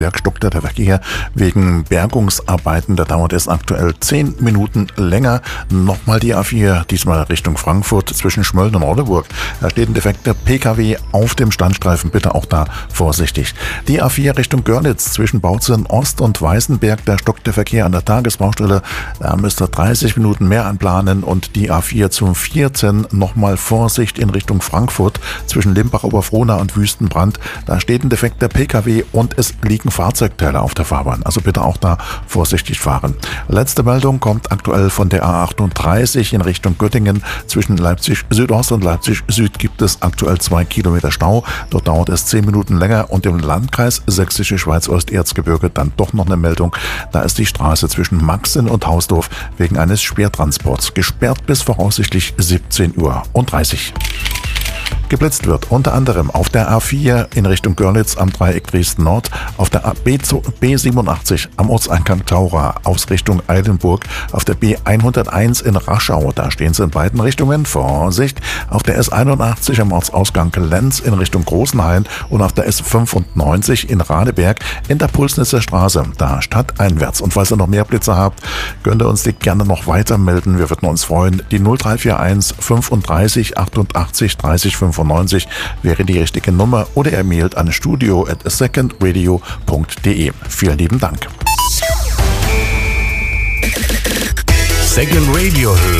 Stockte der Verkehr wegen Bergungsarbeiten. Da dauert es aktuell 10 Minuten länger. Nochmal die A4, diesmal Richtung Frankfurt zwischen Schmölln und Rolleburg. Da steht ein defekter PKW auf dem Standstreifen. Bitte auch da vorsichtig. Die A4 Richtung Görlitz zwischen Bautzen Ost und Weißenberg. Da stockt der Verkehr an der Tagesbaustelle. Da müsst ihr 30 Minuten mehr anplanen. Und die A4 zum 14. Nochmal Vorsicht in Richtung Frankfurt zwischen Limbach-Oberfrohna und Wüstenbrand. Da steht ein defekter PKW und es liegen Fahrzeugteile auf der Fahrbahn. Also bitte auch da vorsichtig fahren. Letzte Meldung kommt aktuell von der A38 in Richtung Göttingen. Zwischen Leipzig Südost und Leipzig Süd gibt es aktuell 2 Kilometer Stau. Dort dauert es 10 Minuten länger und im Landkreis Sächsische Schweiz-Osterzgebirge dann doch noch eine Meldung. Da ist die Straße zwischen Maxen und Hausdorf wegen eines Schwertransports gesperrt bis voraussichtlich 17:30 Uhr. Geblitzt wird unter anderem auf der A4 in Richtung Görlitz am Dreieck Dresden Nord, auf der B87 am Ortseingang Taura aus Richtung Eilenburg, auf der B101 in Raschau, da stehen sie in beiden Richtungen, Vorsicht, auf der S81 am Ortsausgang Lenz in Richtung Großenhain und auf der S95 in Radeberg in der Pulsnitzer Straße, da stadteinwärts. Und falls ihr noch mehr Blitze habt, könnt ihr uns die gerne noch weiter melden, wir würden uns freuen. Die 0341 35 88 30 95 wäre die richtige Nummer oder ihr mailt an studio@secondradio.de. Vielen lieben Dank. Second Radio hören.